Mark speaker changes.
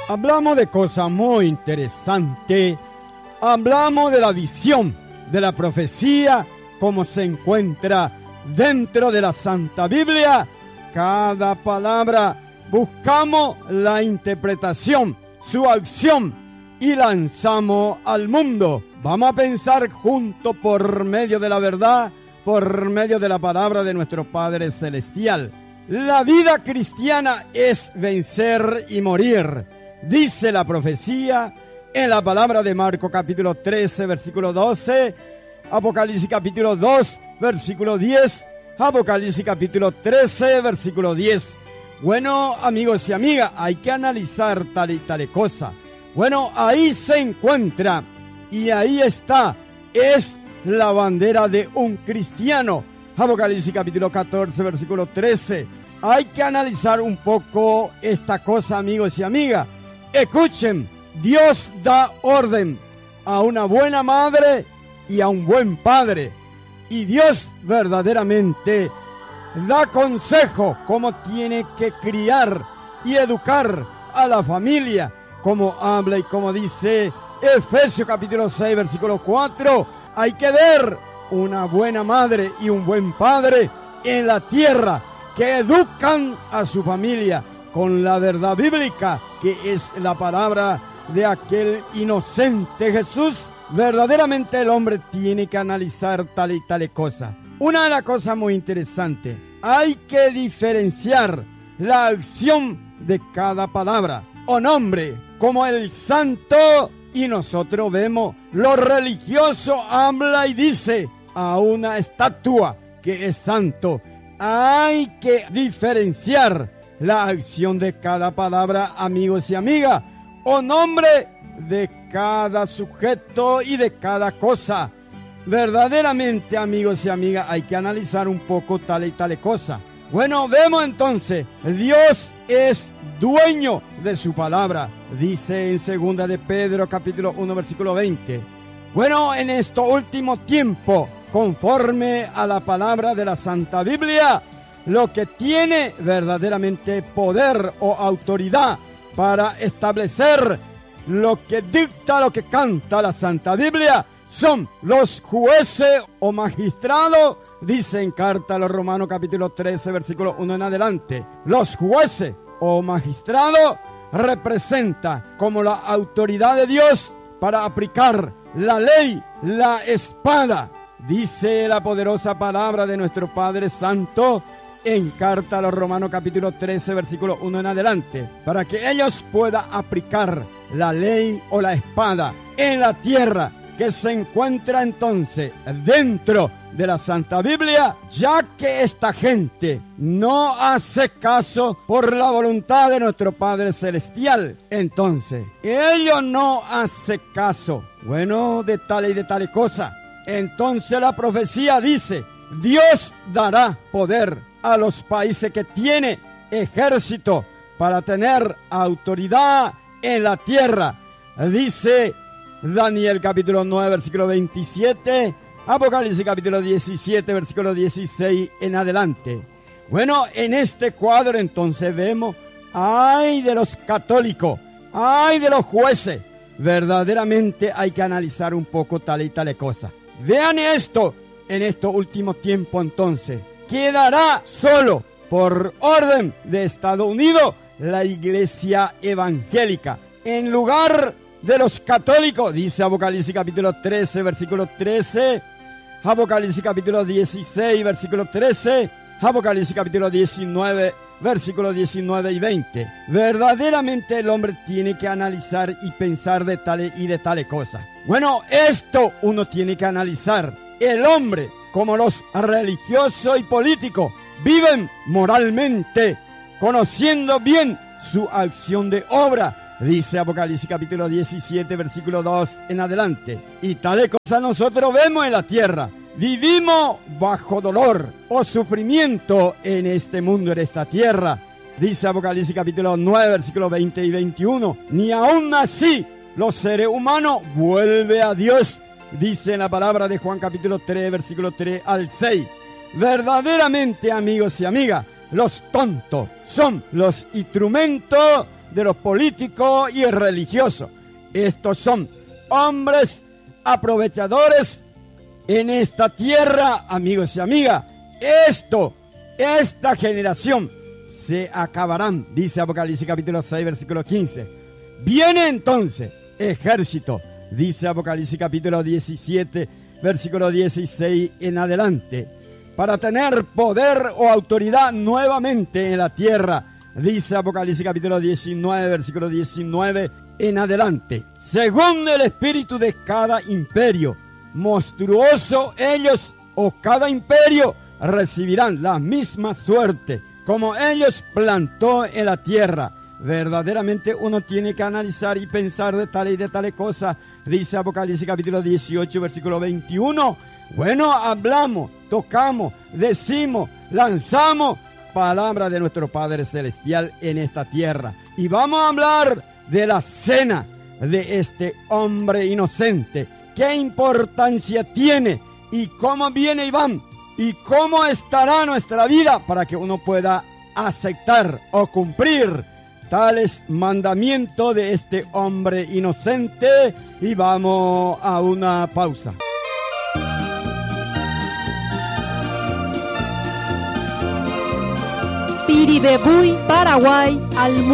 Speaker 1: Hablamos de cosas muy interesantes. Hablamos de la visión, de la profecía, cómo se encuentra dentro de la Santa Biblia. Cada palabra buscamos la interpretación, su acción y lanzamos al mundo. Vamos a pensar juntos por medio de la verdad, por medio de la palabra de nuestro Padre Celestial. La vida cristiana es vencer y morir, dice la profecía en la palabra de Marcos capítulo 13, versículo 12, Apocalipsis capítulo 2, versículo 10, Apocalipsis capítulo 13, versículo 10. Bueno, amigos y amigas, hay que analizar tal y tal cosa. Bueno, ahí se encuentra y ahí está, es la bandera de un cristiano. Apocalipsis capítulo 14, versículo 13. Hay que analizar un poco esta cosa, amigos y amigas. Escuchen, Dios da orden a una buena madre y a un buen padre. Y Dios verdaderamente da consejo cómo tiene que criar y educar a la familia, como habla y como dice Efesios capítulo 6, versículo 4. Hay que ver una buena madre y un buen padre en la tierra que educan a su familia con la verdad bíblica, que es la palabra de aquel inocente Jesús. Verdaderamente el hombre tiene que analizar tal y tal cosa. Una de las cosas muy interesantes, hay que diferenciar la acción de cada palabra o nombre, como el santo, y nosotros vemos lo religioso habla y dice a una estatua que es santo. Hay que diferenciar la acción de cada palabra, amigos y amigas, o nombre de cada sujeto y de cada cosa. Verdaderamente, amigos y amigas, hay que analizar un poco tal y tal cosa. Bueno, vemos entonces, Dios es dueño de su palabra, dice en 2 de Pedro capítulo 1 versículo 20. Bueno, en estos últimos tiempos, conforme a la palabra de la Santa Biblia, lo que tiene verdaderamente poder o autoridad para establecer lo que dicta, lo que canta la Santa Biblia, son los jueces o magistrados, dice en carta a los Romanos capítulo 13, versículo 1 en adelante. Los jueces o magistrados representan como la autoridad de Dios para aplicar la ley, la espada, dice la poderosa palabra de nuestro Padre Santo en carta a los Romanos capítulo 13, versículo 1 en adelante, para que ellos puedan aplicar la ley o la espada en la tierra que se encuentra entonces dentro de la Santa Biblia, ya que esta gente no hace caso por la voluntad de nuestro Padre Celestial. Entonces, ellos no hacen caso, bueno, de tal y de tal cosa. Entonces la profecía dice, Dios dará poder a los países que tienen ejército para tener autoridad en la tierra. Dice Daniel capítulo 9 versículo 27, Apocalipsis capítulo 17 versículo 16 en adelante. Bueno, en este cuadro entonces vemos, ay de los católicos, ay de los jueces. Verdaderamente hay que analizar un poco tal y tal cosa. Vean esto, en estos últimos tiempos entonces, quedará solo por orden de Estados Unidos la iglesia evangélica en lugar de los católicos, dice Apocalipsis capítulo 13 versículo 13, Apocalipsis capítulo 16 versículo 13, Apocalipsis capítulo 19 versículos 19 y 20. Verdaderamente el hombre tiene que analizar y pensar de tales y de tales cosas. Bueno, esto uno tiene que analizar. El hombre, como los religiosos y políticos, viven moralmente, conociendo bien su acción de obra, dice Apocalipsis capítulo 17, versículo 2 en adelante. Y tales cosas nosotros vemos en la tierra. Vivimos bajo dolor o sufrimiento en este mundo, en esta tierra. Dice Apocalipsis capítulo 9, versículos 20 y 21. Ni aún así los seres humanos vuelven a Dios, dice en la palabra de Juan capítulo 3, versículo 3 al 6. Verdaderamente, amigos y amigas, los tontos son los instrumentos de los políticos y religiosos. Estos son hombres aprovechadores en esta tierra, amigos y amigas. Esta generación se acabarán, dice Apocalipsis capítulo 6, versículo 15. Viene entonces ejército, dice Apocalipsis capítulo 17, versículo 16 en adelante, para tener poder o autoridad nuevamente en la tierra, dice Apocalipsis capítulo 19, versículo 19 en adelante, según el espíritu de cada imperio monstruoso. Ellos o cada imperio recibirán la misma suerte como ellos plantó en la tierra. Verdaderamente uno tiene que analizar y pensar de tales cosas. Dice Apocalipsis capítulo 18, versículo 21. Bueno, hablamos, tocamos, decimos, lanzamos palabra de nuestro Padre Celestial en esta tierra. Y vamos a hablar de la cena de este hombre inocente. ¿Qué importancia tiene? ¿Y cómo viene Iván? ¿Y cómo estará nuestra vida para que uno pueda aceptar o cumplir tales mandamientos de este hombre inocente? Y vamos a una pausa.
Speaker 2: Piribebuy, Paraguay, al